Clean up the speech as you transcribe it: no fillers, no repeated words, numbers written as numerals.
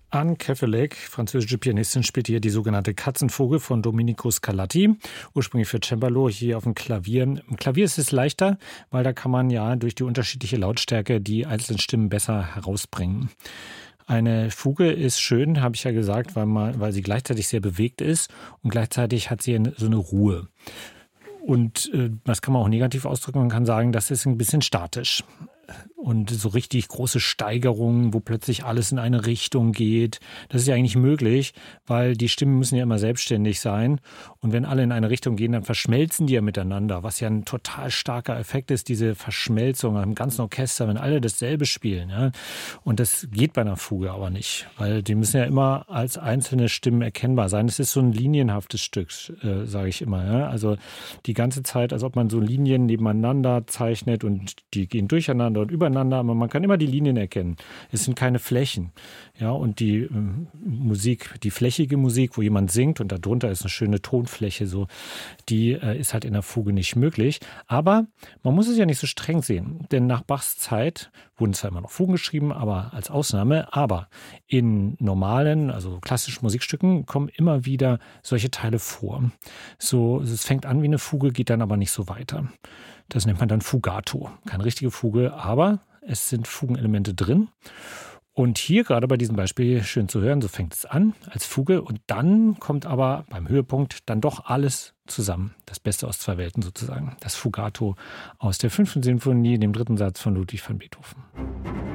Anne Kefelec, französische Pianistin, spielt hier die sogenannte Katzenfuge von Domenico Scarlatti, ursprünglich für Cembalo, hier auf dem Klavier. Im Klavier ist es leichter, weil da kann man ja durch die unterschiedliche Lautstärke die einzelnen Stimmen besser herausbringen. Eine Fuge ist schön, habe ich ja gesagt, weil sie gleichzeitig sehr bewegt ist und gleichzeitig hat sie so eine Ruhe. Und das kann man auch negativ ausdrücken. Man kann sagen, das ist ein bisschen statisch. Und so richtig große Steigerungen, wo plötzlich alles in eine Richtung geht, das ist ja eigentlich möglich, weil die Stimmen müssen ja immer selbstständig sein. Und wenn alle in eine Richtung gehen, dann verschmelzen die ja miteinander, was ja ein total starker Effekt ist, diese Verschmelzung im ganzen Orchester, wenn alle dasselbe spielen. Ja. Und das geht bei einer Fuge aber nicht, weil die müssen ja immer als einzelne Stimmen erkennbar sein. Es ist so ein linienhaftes Stück, sage ich immer. Ja. Also die ganze Zeit, als ob man so Linien nebeneinander zeichnet und die gehen durcheinander und übereinander, aber man kann immer die Linien erkennen. Es sind keine Flächen. Ja, und die Musik, die flächige Musik, wo jemand singt und darunter ist eine schöne Tonfläche, so, die ist halt in der Fuge nicht möglich. Aber man muss es ja nicht so streng sehen, denn nach Bachs Zeit wurden zwar immer noch Fugen geschrieben, aber als Ausnahme, aber in normalen, also klassischen Musikstücken kommen immer wieder solche Teile vor. So, es fängt an wie eine Fuge, geht dann aber nicht so weiter. Das nennt man dann Fugato. Keine richtige Fuge, aber es sind Fugenelemente drin. Und hier gerade bei diesem Beispiel schön zu hören, so fängt es an als Fuge und dann kommt aber beim Höhepunkt dann doch alles zusammen. Das Beste aus zwei Welten sozusagen. Das Fugato aus der 5. Sinfonie, dem 3. Satz von Ludwig van Beethoven.